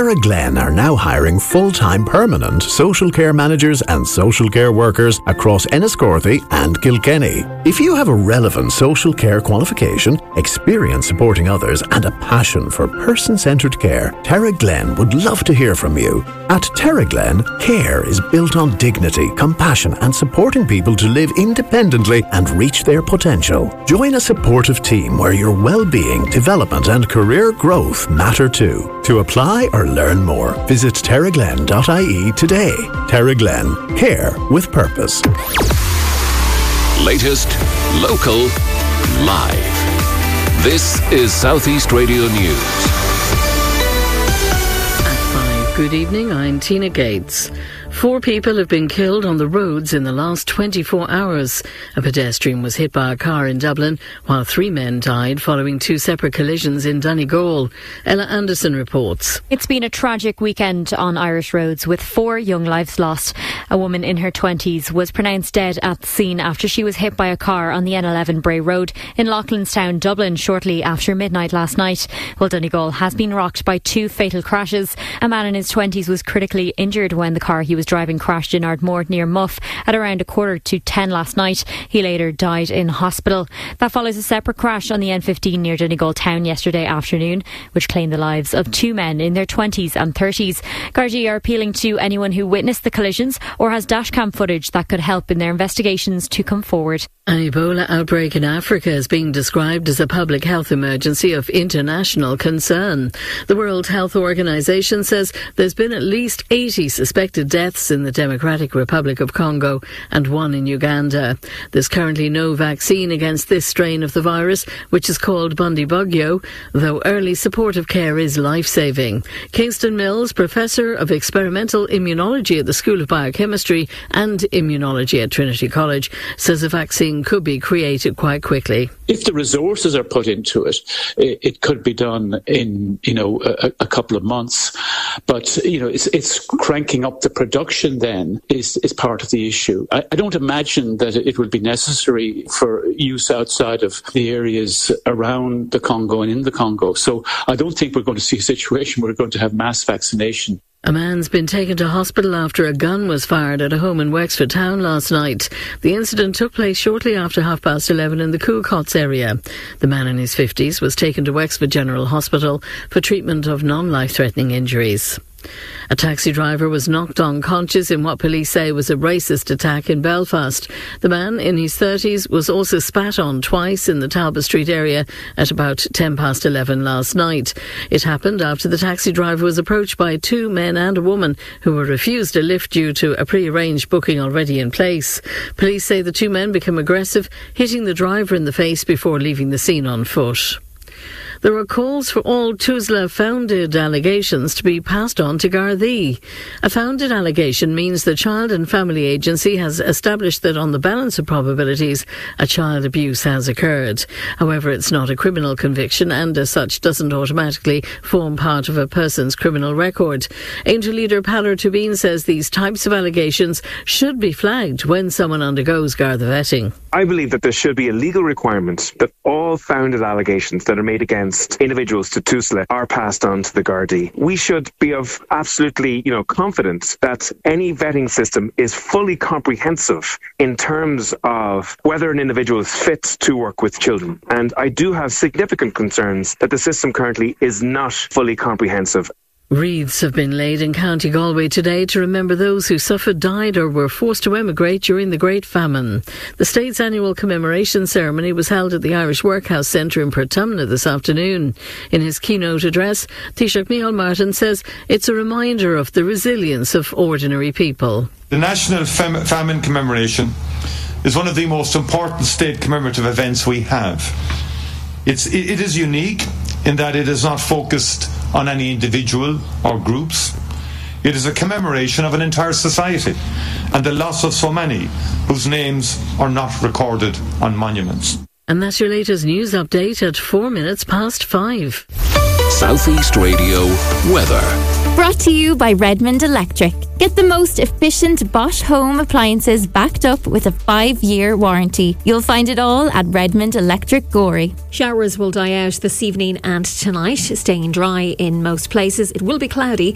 TerraGlen are now hiring full-time permanent social care managers and social care workers across Enniscorthy and Kilkenny. If you have a relevant social care qualification, experience supporting others and a passion for person-centred care, TerraGlen would love to hear from you. At TerraGlen, care is built on dignity, compassion and supporting people to live independently and reach their potential. Join a supportive team where your well-being, development and career growth matter too. To apply or learn more, visit terraglen.ie today. TerraGlen, care with purpose. Latest, local, live. This is Southeast Radio News. At 5, good evening, I'm Tina Gates. 4 people have been killed on the roads in the last 24 hours. A pedestrian was hit by a car in Dublin, while 3 men died following 2 separate collisions in Donegal. Ella Anderson reports. It's been a tragic weekend on Irish roads with 4 young lives lost. A woman in her 20s was pronounced dead at the scene after she was hit by a car on the N11 Bray Road in Loughlinstown, Dublin, shortly after midnight last night. Well, Donegal has been rocked by 2 fatal crashes. A man in his 20s was critically injured when the car he was driving crashed in Ardmore near Muff at around 9:45 last night. He later died in hospital. That follows a separate crash on the N15 near Donegal town yesterday afternoon, which claimed the lives of 2 men in their 20s and 30s. Gardaí are appealing to anyone who witnessed the collisions or has dashcam footage that could help in their investigations to come forward. An Ebola outbreak in Africa is being described as a public health emergency of international concern. The World Health Organization says there's been at least 80 suspected deaths in the Democratic Republic of Congo and 1 in Uganda. There's currently no vaccine against this strain of the virus, which is called Bundibugyo, though early supportive care is life-saving. Kingston Mills, Professor of Experimental Immunology at the School of Biochemistry and Immunology at Trinity College, says a vaccine could be created quite quickly. If the resources are put into it, it could be done in, a couple of months. But, it's cranking up the production then is part of the issue. I don't imagine that it would be necessary for use outside of the areas around the Congo and in the Congo. So I don't think we're going to see a situation where we're going to have mass vaccination. A man's been taken to hospital after a gun was fired at a home in Wexford Town last night. The incident took place shortly after 11:30 in the Coolcots area. The man in his 50s was taken to Wexford General Hospital for treatment of non-life-threatening injuries. A taxi driver was knocked unconscious in what police say was a racist attack in Belfast. The man in his 30s was also spat on twice in the Talbot Street area at about 11:10 last night. It happened after the taxi driver was approached by 2 men and a woman who were refused a lift due to a pre-arranged booking already in place. Police say the 2 men became aggressive, hitting the driver in the face before leaving the scene on foot. There are calls for all TUSLA-founded allegations to be passed on to Gardaí. A founded allegation means the Child and Family Agency has established that on the balance of probabilities, a child abuse has occurred. However, it's not a criminal conviction and as such doesn't automatically form part of a person's criminal record. Angel leader Paolo Tubin says these types of allegations should be flagged when someone undergoes Garda vetting. I believe that there should be a legal requirement that all founded allegations that are made against individuals to TUSLA are passed on to the Gardaí. We should be of absolutely, confidence that any vetting system is fully comprehensive in terms of whether an individual is fit to work with children. And I do have significant concerns that the system currently is not fully comprehensive. Wreaths have been laid in County Galway today to remember those who suffered, died or were forced to emigrate during the Great Famine. The state's annual commemoration ceremony was held at the Irish Workhouse Centre in Portumna this afternoon. In his keynote address, Taoiseach Micheál Martin says it's a reminder of the resilience of ordinary people. The National Famine Commemoration is one of the most important state commemorative events we have. It is unique in that it is not focused on any individual or groups. It is a commemoration of an entire society and the loss of so many whose names are not recorded on monuments. And that's your latest news update at 5:04. Southeast Radio weather. Brought to you by Redmond Electric. Get the most efficient Bosch home appliances backed up with a 5-year warranty. You'll find it all at Redmond Electric Gorey. Showers will die out this evening and tonight, staying dry in most places. It will be cloudy